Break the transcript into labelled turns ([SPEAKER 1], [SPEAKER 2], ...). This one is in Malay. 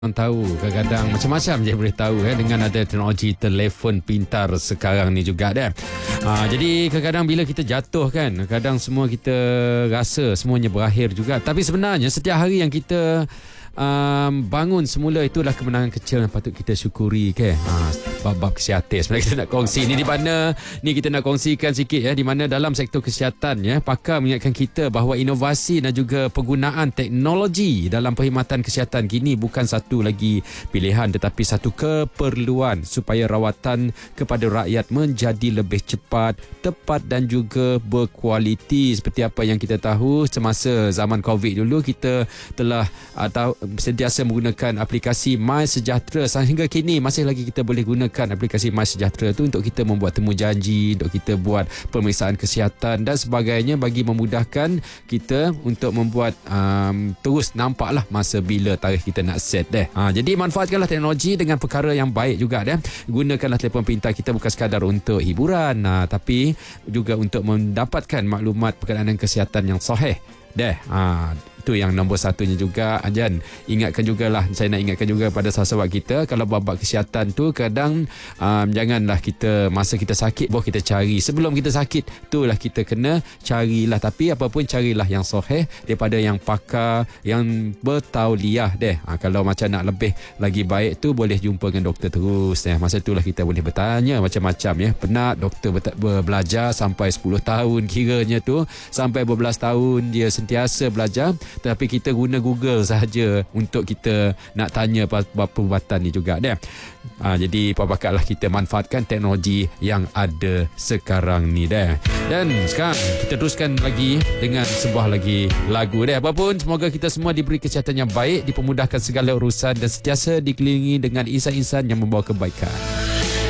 [SPEAKER 1] Orang tahu kadang-kadang macam-macam je boleh tahu dengan ada teknologi telefon pintar sekarang ni juga dah. Jadi kadang-kadang bila kita jatuh kan, kadang semua kita rasa semuanya berakhir juga, tapi sebenarnya setiap hari yang kita bangun semula itulah kemenangan kecil yang patut kita syukuri ke. Bab kesihatan sebenarnya kita nak kongsi ni, di mana ni kita nak kongsikan sikit di mana dalam sektor kesihatan pakar mengingatkan kita bahawa inovasi dan juga penggunaan teknologi dalam perkhidmatan kesihatan kini bukan satu lagi pilihan tetapi satu keperluan supaya rawatan kepada rakyat menjadi lebih cepat, tepat dan juga berkualiti. Seperti apa yang kita tahu semasa zaman COVID dulu, kita telah sentiasa menggunakan aplikasi MySejahtera. Sehingga kini masih lagi kita boleh gunakan aplikasi MySejahtera tu untuk kita membuat temu janji, untuk kita buat pemeriksaan kesihatan dan sebagainya, bagi memudahkan kita untuk membuat terus nampaklah masa bila tarikh kita nak set jadi manfaatkanlah teknologi dengan perkara yang baik juga Gunakanlah telefon pintar kita bukan sekadar untuk hiburan tapi juga untuk mendapatkan maklumat berkenaan kesihatan yang sahih itu yang nombor satunya juga. Jan, ingatkan jugalah, saya nak ingatkan juga pada sahabat kita, kalau babak kesihatan tu kadang janganlah kita masa kita sakit baru kita cari. Sebelum kita sakit itulah kita kena carilah, tapi apapun carilah yang sahih daripada yang pakar, yang bertauliah kalau macam nak lebih lagi baik tu boleh jumpa dengan doktor terus masa itulah kita boleh bertanya macam-macam penat. Doktor belajar sampai 10 tahun kiranya tu, sampai berbelas tahun dia sentiasa belajar, tapi kita guna Google sahaja untuk kita nak tanya perubatan ni juga jadi pakatlah kita manfaatkan teknologi yang ada sekarang ni Dan sekarang kita teruskan lagi dengan sebuah lagi lagu apapun, semoga kita semua diberi kesihatan yang baik, dipermudahkan segala urusan dan sentiasa dikelilingi dengan insan-insan yang membawa kebaikan.